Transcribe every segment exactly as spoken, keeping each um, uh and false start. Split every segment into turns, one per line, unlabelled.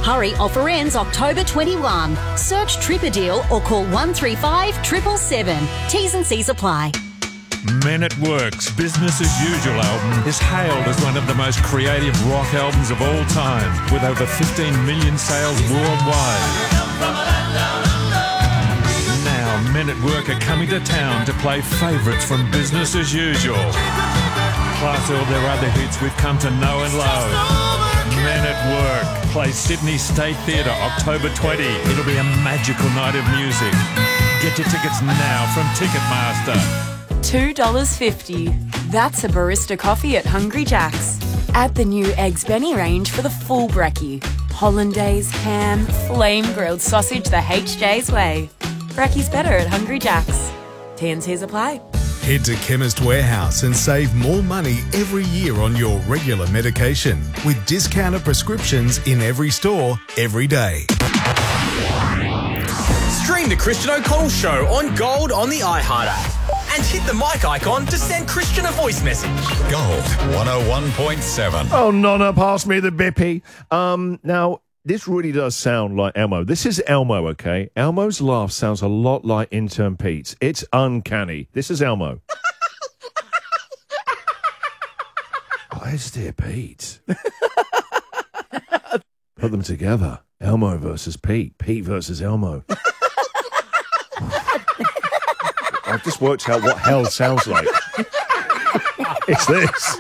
Hurry, offer ends October twenty-first. Search Trip a Deal or call one three five, seven seven seven. T's and C's apply.
Men at Work's Business as Usual album is hailed as one of the most creative rock albums of all time, with over fifteen million sales worldwide. Now, Men at Work are coming to town to play favourites from Business as Usual, plus all their other hits we've come to know and love. Men at Work play Sydney State Theatre October twentieth. It'll be a magical night of music. Get your tickets now from Ticketmaster.
two dollars fifty. That's a barista coffee at Hungry Jack's. Add the new Eggs Benny range for the full brekkie. Hollandaise, ham, flame-grilled sausage the H J's way. Brekkie's better at Hungry Jack's. T and C's apply.
Head to Chemist Warehouse and save more money every year on your regular medication with discounted prescriptions in every store, every day.
Stream the Christian O'Connell Show on Gold on the iHeart app. And hit the mic icon to send Christian a voice message.
Gold one oh one point seven.
Oh, Nonna, pass me the bippy. Um, now, this really does sound like Elmo. This is Elmo, okay? Elmo's laugh sounds a lot like intern Pete's. It's uncanny. This is Elmo. Where's dear Pete? Put them together. Elmo versus Pete. Pete versus Elmo. I've just worked out what hell sounds like. It's this.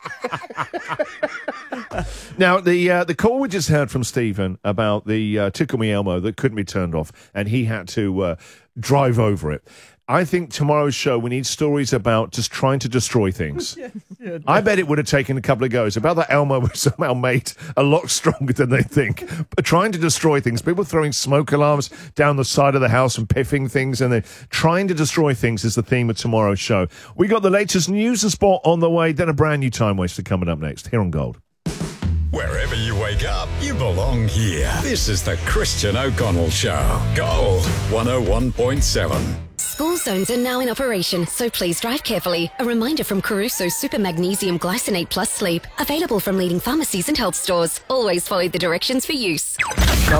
Now, the uh, the call we just heard from Stephen about the uh, Tickle Me Elmo that couldn't be turned off, and he had to uh, drive over it. I think tomorrow's show, we need stories about just trying to destroy things. yeah, yeah, I bet it would have taken a couple of goes. About that Elmo was somehow made a lot stronger than they think. But trying to destroy things, people throwing smoke alarms down the side of the house and piffing things, and then trying to destroy things is the theme of tomorrow's show. We got the latest news and sport on the way, then a brand new time waster coming up next, here on Gold.
Wherever you wake up, you belong here. This is the Christian O'Connell Show. Gold one oh one point seven.
School zones are now in operation, so please drive carefully. A reminder from Caruso Super Magnesium Glycinate Plus Sleep. Available from leading pharmacies and health stores. Always follow the directions for use.